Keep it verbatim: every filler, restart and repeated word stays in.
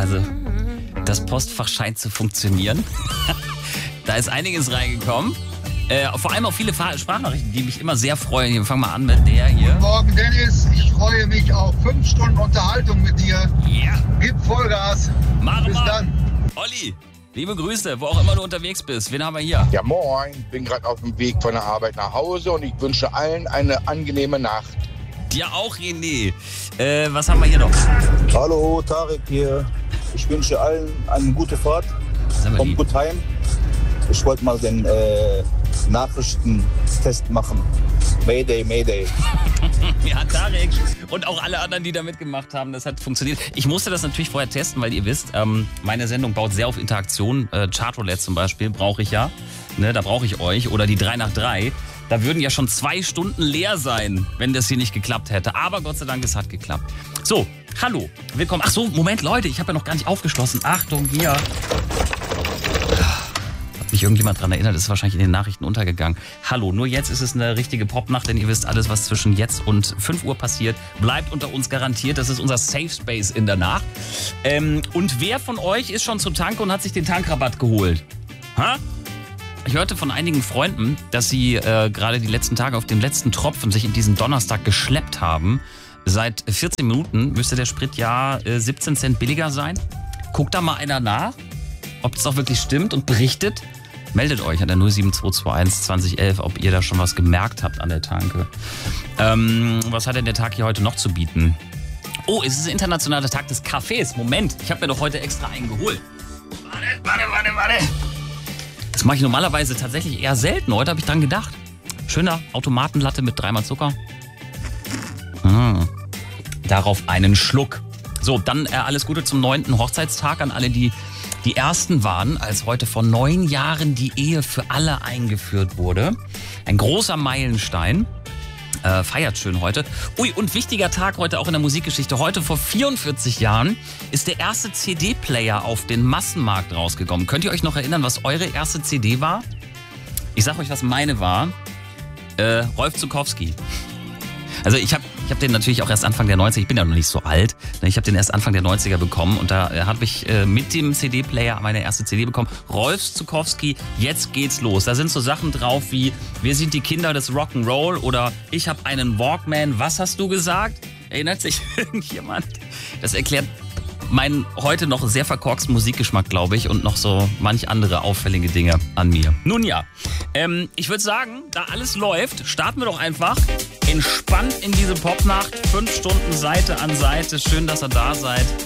Also, das Postfach scheint zu funktionieren. Da ist einiges reingekommen. Äh, vor allem auch viele Sprachnachrichten, die mich immer sehr freuen. Wir fangen mal an mit der hier. Guten Morgen, Dennis. Ich freue mich auf fünf Stunden Unterhaltung mit dir. Ja. Gib Vollgas. Mach Bis mal. dann. Olli, liebe Grüße, wo auch immer du unterwegs bist. Wen haben wir hier? Ja, moin. Bin gerade auf dem Weg von der Arbeit nach Hause und ich wünsche allen eine angenehme Nacht. Dir auch, René. Äh, was haben wir hier noch? Hallo, Tarek hier. Ich wünsche allen eine gute Fahrt. Kommt gut heim. Ich wollte mal den äh, Nachrichtentest machen. Mayday, Mayday. Ja, Tarek und auch alle anderen, die da mitgemacht haben, das hat funktioniert. Ich musste das natürlich vorher testen, weil ihr wisst, ähm, meine Sendung baut sehr auf Interaktion. Äh, Chartroulette zum Beispiel brauche ich ja. Ne, da brauche ich euch. Oder die drei nach drei. Da würden ja schon zwei Stunden leer sein, wenn das hier nicht geklappt hätte. Aber Gott sei Dank, es hat geklappt. So, hallo, willkommen. Ach so, Moment, Leute, ich habe ja noch gar nicht aufgeschlossen. Achtung, hier. Hat mich irgendjemand dran erinnert, ist wahrscheinlich in den Nachrichten untergegangen. Hallo, nur jetzt ist es eine richtige Popnacht, denn ihr wisst, alles, was zwischen jetzt und fünf Uhr passiert, bleibt unter uns garantiert. Das ist unser Safe Space in der Nacht. Ähm, und wer von euch ist schon zur Tanke und hat sich den Tankrabatt geholt? Ha? Ich hörte von einigen Freunden, dass sie äh, gerade die letzten Tage auf den letzten Tropfen sich in diesen Donnerstag geschleppt haben. Seit vierzehn Minuten müsste der Sprit ja äh, siebzehn Cent billiger sein. Guckt da mal einer nach, ob das auch wirklich stimmt und berichtet. Meldet euch an der null sieben zwei zwei eins zwanzig elf, ob ihr da schon was gemerkt habt an der Tanke. Ähm, was hat denn der Tag hier heute noch zu bieten? Oh, es ist der internationale Tag des Kaffees. Moment, ich habe mir doch heute extra einen geholt. Warte, warte, warte, warte. Das mache ich normalerweise tatsächlich eher selten. Heute habe ich dran gedacht. Schöner Automatenlatte mit dreimal Zucker. Mmh. Darauf einen Schluck. So, dann äh, alles Gute zum neunten Hochzeitstag an alle, die die Ersten waren, als heute vor neun Jahren die Ehe für alle eingeführt wurde. Ein großer Meilenstein. Äh, feiert schön heute. Ui, und wichtiger Tag heute auch in der Musikgeschichte. Heute vor vierundvierzig Jahren ist der erste C D-Player auf den Massenmarkt rausgekommen. Könnt ihr euch noch erinnern, was eure erste C D war? Ich sag euch, was meine war. Äh, Rolf Zuckowski. Also ich habe ich hab den natürlich auch erst Anfang der neunziger, ich bin ja noch nicht so alt, ich habe den erst Anfang der neunziger bekommen und da habe ich äh, mit dem C D-Player meine erste C D bekommen. Rolf Zuckowski, jetzt geht's los. Da sind so Sachen drauf wie wir sind die Kinder des Rock'n'Roll oder ich habe einen Walkman, was hast du gesagt? Erinnert sich irgendjemand? Das erklärt meinen heute noch sehr verkorksten Musikgeschmack, glaube ich, und noch so manch andere auffällige Dinge an mir. Nun ja, ähm, ich würde sagen, da alles läuft, starten wir doch einfach entspannt in diese Popnacht. Fünf Stunden Seite an Seite. Schön, dass ihr da seid.